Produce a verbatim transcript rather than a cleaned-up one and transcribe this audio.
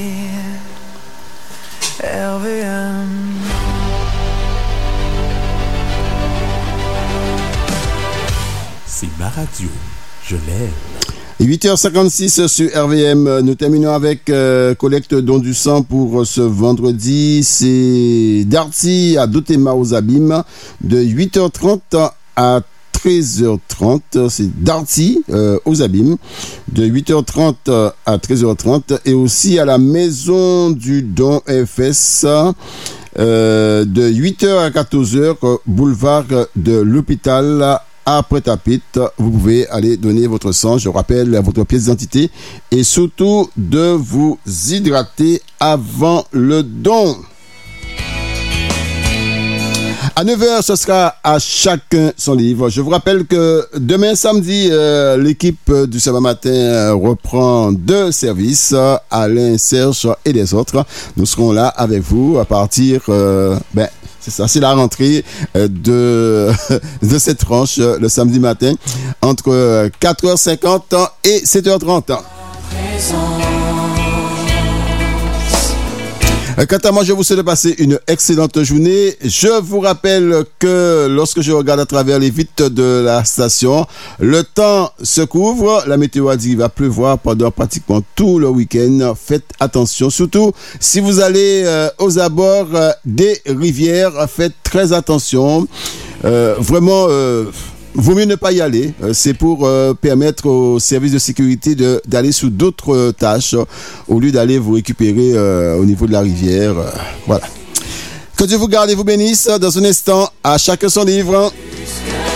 R V M. C'est ma radio, je l'aime. huit heures cinquante-six sur R V M. Nous terminons avec euh, collecte don du sang pour ce vendredi. C'est Darty à Dotema aux Abîmes de huit heures trente à treize heures trente. C'est Darty euh, aux Abîmes de huit heures trente à treize heures trente et aussi à la Maison du Don F S euh, de huit heures à quatorze heures, boulevard de l'hôpital. Après Tapit, vous pouvez aller donner votre sang. Je rappelle votre pièce d'identité et surtout de vous hydrater avant le don. À neuf heures, ce sera à chacun son livre. Je vous rappelle que demain samedi, euh, l'équipe du Sabbat Matin reprend deux services, Alain, Serge et les autres. Nous serons là avec vous à partir... Euh, ben, c'est ça, c'est la rentrée de, de cette tranche le samedi matin entre quatre heures cinquante et sept heures trente. Quant à moi, je vous souhaite de passer une excellente journée. Je vous rappelle que lorsque je regarde à travers les vitres de la station, le temps se couvre. La météo a dit qu'il va pleuvoir pendant pratiquement tout le week-end. Faites attention, surtout si vous allez euh, aux abords euh, des rivières. Faites très attention. Euh, vraiment... Euh, Vaut mieux ne pas y aller. C'est pour euh, permettre aux services de sécurité de, d'aller sous d'autres euh, tâches au lieu d'aller vous récupérer euh, au niveau de la rivière. Euh, voilà. Que Dieu vous garde et vous bénisse. Dans un instant, à chacun son livre.